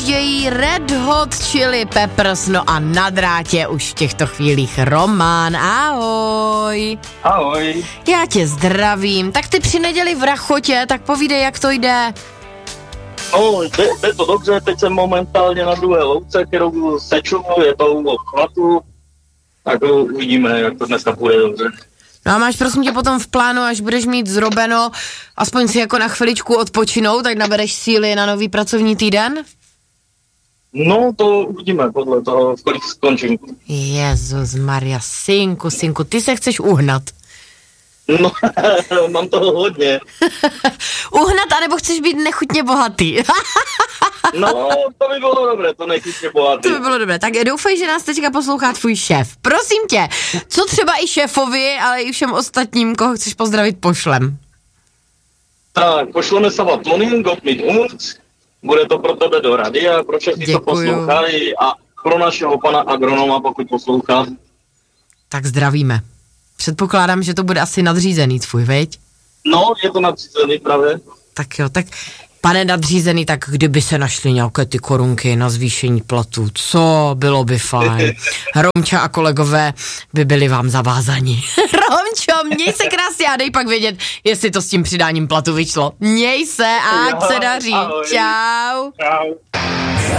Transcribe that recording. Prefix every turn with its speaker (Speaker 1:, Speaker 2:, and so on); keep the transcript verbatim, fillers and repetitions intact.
Speaker 1: přijíždějí Red Hot Chili Peppers, no a na drátě už v těchto chvílích Roman, ahoj.
Speaker 2: Ahoj.
Speaker 1: Já tě zdravím, tak ty při neděli v Rachotě, tak povídej, jak to jde.
Speaker 2: No, jde, jde to dobře, teď jsem momentálně na druhé louce, kterou seču, je to u chvatu, tak uvidíme, jak to dneska půjde dobře.
Speaker 1: No a máš prosím tě potom v plánu, až budeš mít zrobeno, aspoň si jako na chviličku odpočinou, tak nabereš síly na nový pracovní týden?
Speaker 2: No, to uvidíme podle toho, v kolik skončím.
Speaker 1: Jezus Maria, synku, synku, ty se chceš uhnat.
Speaker 2: No, mám toho hodně.
Speaker 1: Uhnat, anebo chceš být nechutně bohatý?
Speaker 2: No, to by bylo dobré, to nechutně bohatý.
Speaker 1: To by bylo dobré, tak doufej, že nás teďka poslouchá tvůj šéf. Prosím tě, co třeba i šéfovi, ale i všem ostatním, koho chceš pozdravit, pošlem?
Speaker 2: Tak, pošleme se vám Tonin, Gott mit uns. Bude to pro tebe do radia, pro všechny, co poslouchají a pro našeho pana agronoma, pokud poslouchá.
Speaker 1: Tak zdravíme. Předpokládám, že to bude asi nadřízený tvůj, viď?
Speaker 2: No, je to nadřízený právě.
Speaker 1: Tak jo, tak pane nadřízený, tak kdyby se našly nějaké ty korunky na zvýšení platů, co bylo by fajn. Romča a kolegové by byli vám zavázaní. Romčo, měj se krásně a dej pak vědět, jestli to s tím přidáním platu vyšlo. Měj se a ať se daří.
Speaker 2: Ahoj.
Speaker 1: Čau.
Speaker 2: Čau.